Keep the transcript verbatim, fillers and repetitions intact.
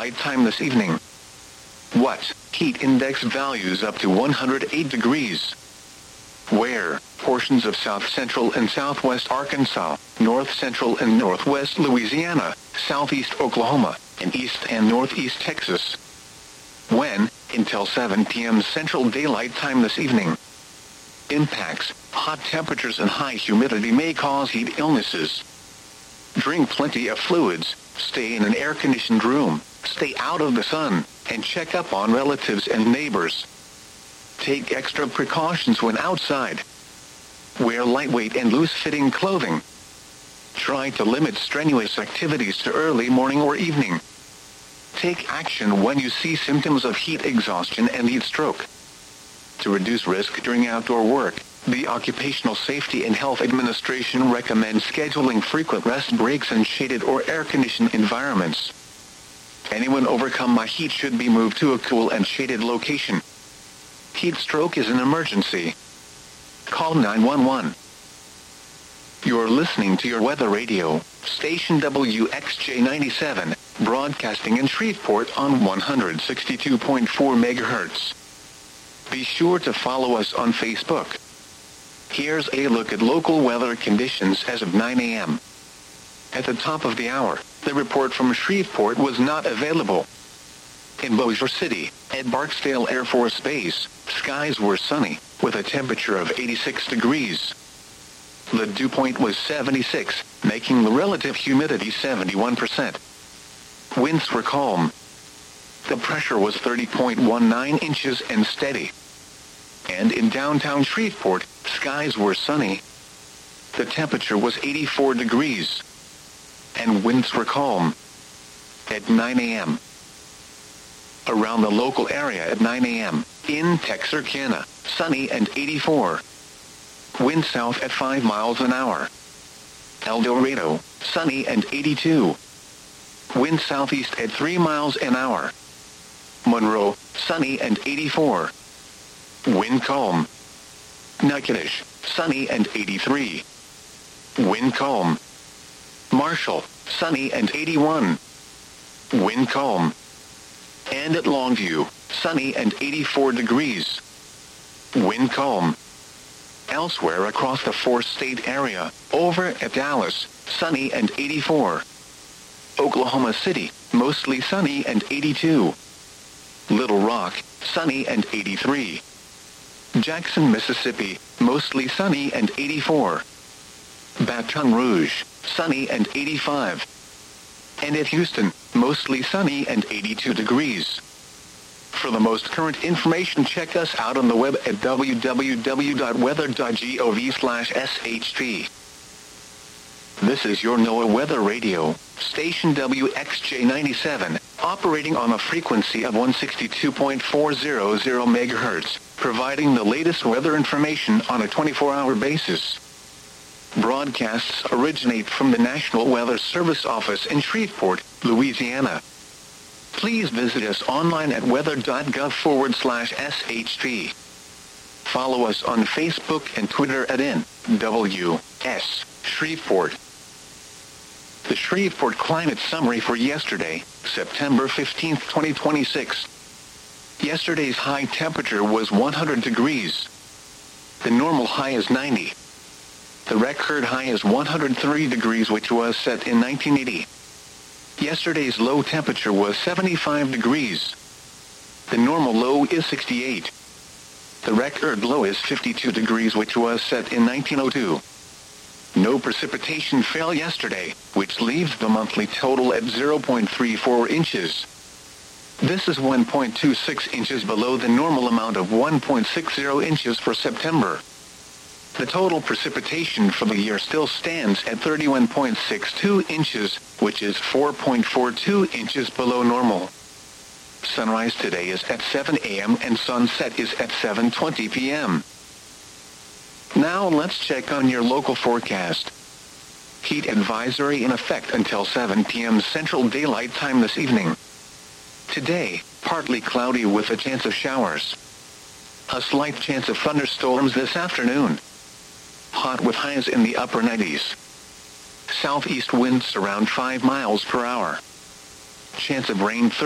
daylight time this evening. What? Heat index values up to one hundred eight degrees. Where? Portions of south-central and southwest Arkansas, north-central and northwest Louisiana, southeast Oklahoma, and east and northeast Texas. When? Until seven p m Central Daylight Time this evening. Impacts: hot temperatures and high humidity may cause heat illnesses. Drink plenty of fluids, stay in an air-conditioned room, stay out of the sun, and check up on relatives and neighbors. Take extra precautions when outside. Wear lightweight and loose-fitting clothing. Try to limit strenuous activities to early morning or evening. Take action when you see symptoms of heat exhaustion and heat stroke. To reduce risk during outdoor work, the Occupational Safety and Health Administration recommends scheduling frequent rest breaks in shaded or air-conditioned environments. Anyone overcome by heat should be moved to a cool and shaded location. Heat stroke is an emergency. Call nine one one. You're listening to your weather radio, station W X J ninety-seven, broadcasting in Shreveport on one hundred sixty-two point four megahertz. Be sure to follow us on Facebook. Here's a look at local weather conditions as of nine a m At the top of the hour, the report from Shreveport was not available. In Bossier City, at Barksdale Air Force Base, skies were sunny, with a temperature of eighty-six degrees. The dew point was seventy-six, making the relative humidity seventy-one percent. Winds were calm. The pressure was thirty point one nine inches and steady. And in downtown Shreveport, skies were sunny. The temperature was eighty-four degrees. And winds were calm. At nine a m Around the local area at nine a m in Texarkana, sunny and eighty-four. Wind south at five miles an hour. El Dorado, sunny and eighty-two. Wind southeast at three miles an hour. Monroe, sunny and eighty-four. Wind calm. Natchitoches, sunny and eighty-three. Wind calm. Marshall, sunny and eighty-one. Wind calm. And at Longview, sunny and eighty-four degrees. Wind calm. Elsewhere across the four-state area, over at Dallas, sunny and eighty-four. Oklahoma City, mostly sunny and eighty-two. Little Rock, sunny and eighty-three. Jackson, Mississippi, mostly sunny and eighty-four. Baton Rouge, sunny and eighty-five. And at Houston, mostly sunny and eighty-two degrees. For the most current information, check us out on the web at w w w dot weather dot gov slash s h p. This is your NOAA Weather Radio, station W X J ninety-seven, operating on a frequency of one hundred sixty-two point four hundred megahertz, providing the latest weather information on a twenty-four hour basis. Broadcasts originate from the National Weather Service office in Shreveport, Louisiana. Please visit us online at weather.gov forward slash SHP. Follow us on Facebook and Twitter at N W S Shreveport. The Shreveport Climate Summary for yesterday, September fifteenth, twenty twenty-six. Yesterday's high temperature was one hundred degrees. The normal high is ninety. The record high is one hundred three degrees, which was set in nineteen eighty. Yesterday's low temperature was seventy-five degrees. The normal low is sixty-eight. The record low is fifty-two degrees, which was set in nineteen oh two. No precipitation fell yesterday, which leaves the monthly total at zero point three four inches. This is one point two six inches below the normal amount of one point six zero inches for September. The total precipitation for the year still stands at thirty-one point six two inches, which is four point four two inches below normal. Sunrise today is at seven a m and sunset is at seven twenty p m Now let's check on your local forecast. Heat advisory in effect until seven p m Central Daylight Time this evening. Today, partly cloudy with a chance of showers. A slight chance of thunderstorms this afternoon. Hot with highs in the upper nineties. Southeast winds around five miles per hour. Chance of rain